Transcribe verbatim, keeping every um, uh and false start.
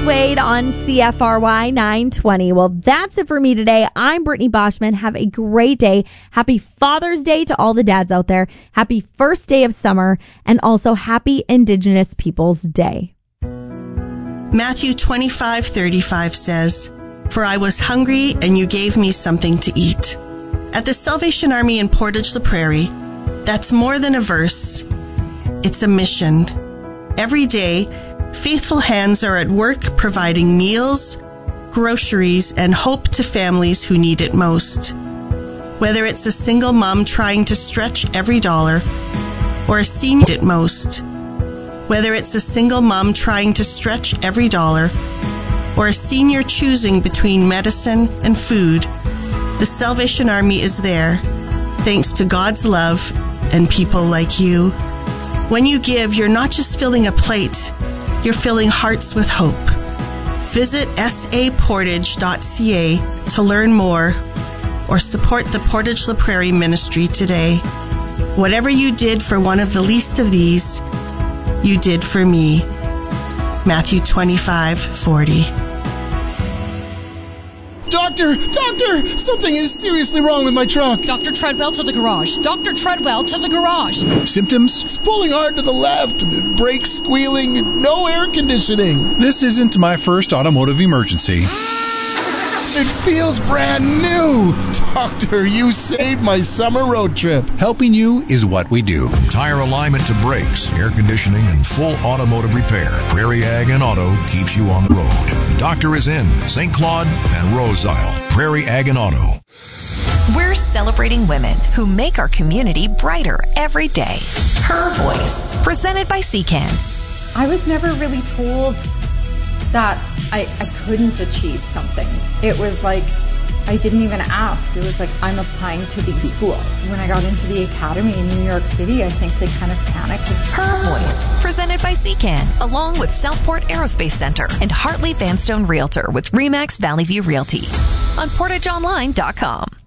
Wade on C F R Y nine twenty. Well, that's it for me today. I'm Brittany Boschman. Have a great day. Happy Father's Day to all the dads out there. Happy first day of summer. And also happy Indigenous Peoples Day. Matthew twenty-five thirty-five says, "For I was hungry, and you gave me something to eat." At the Salvation Army in Portage la Prairie, that's more than a verse. It's a mission. Every day, faithful hands are at work providing meals, groceries, and hope to families who need it most. Whether it's a single mom trying to stretch every dollar, or a senior at most. Whether it's a single mom trying to stretch every dollar, or a senior choosing between medicine and food, the Salvation Army is there, thanks to God's love and people like you. When you give, you're not just filling a plate, you're filling hearts with hope. Visit s a portage dot c a to learn more or support the Portage la Prairie ministry today. Whatever you did for one of the least of these, you did for me. Matthew twenty-five forty. Doctor! Doctor! Something is seriously wrong with my truck. Doctor Treadwell to the garage. Doctor Treadwell to the garage. Symptoms? It's pulling hard to the left. The brakes squealing. No air conditioning. This isn't my first automotive emergency. It feels brand new. Doctor, you saved my summer road trip. Helping you is what we do. From tire alignment to brakes, air conditioning, and full automotive repair, Prairie Ag and Auto keeps you on the road. The doctor is in Saint Claude and Rose Isle. Prairie Ag and Auto. We're celebrating women who make our community brighter every day. Her Voice, presented by C C A N. I was never really told that I, I couldn't achieve something. It was like, I didn't even ask. It was like, I'm applying to these schools. When I got into the academy in New York City, I think they kind of panicked. Her Voice, presented by C C A N, along with Southport Aerospace Center and Hartley Vanstone Realtor with RE/MAX Valley View Realty on portage online dot com.